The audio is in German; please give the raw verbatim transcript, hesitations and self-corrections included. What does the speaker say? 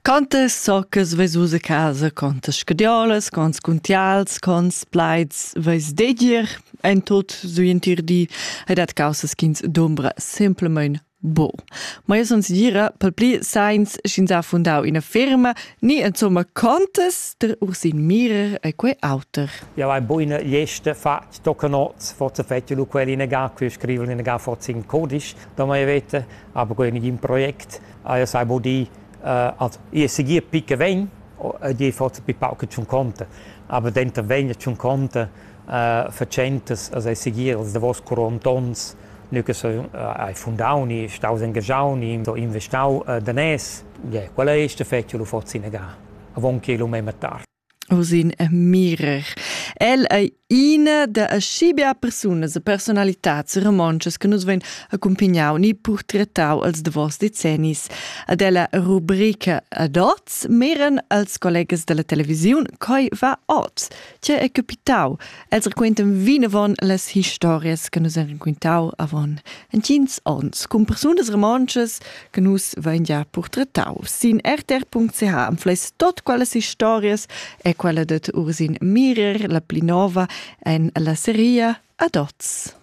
Contas soccas veis usa casa, contas scadiolas, cons cuntials, cons plaids veis dedier, en tot suentir di, e dat causas kins d'ombra semplemain bo. Ma io sons gira, pel pli sains schins a fundau in a firma, ni insomma contas der Ursin Mirer e quei autor. Ja, hai buina gesta fac tocanot, forse fetch lu quelli in ga, qui scrivel in ga forse in codice, da mai vete, aber go in un projekt, a sai bo di Uh, also, io seguia picca ven, e forse pi pauca ciun conta, aber dentro vegna ciun conta uh, facentes, also seguia els de vos corontons, nu che so uh, ai fundau ni staus engagau ni so investau uh, danes, ja, yeah, quella è sta fecchio lo forse in ga, avon che lo memetar. Ursin Mirer. El è una de scibia personas e personalitats romances che nos ven accompagnau ni portretau als de vos decennis. Ad ella rubrica adots meren als collegas della televisiun coi va ots. C'è è capitau. Els requentam vinavon las historias che nos han requentau avon en cins ons, con personas romances che nos ven ja portretau. Sin r t r punct c h am fles tot quelles historias e quella det Ursin Mirer, la pli nova, en la serie Adots.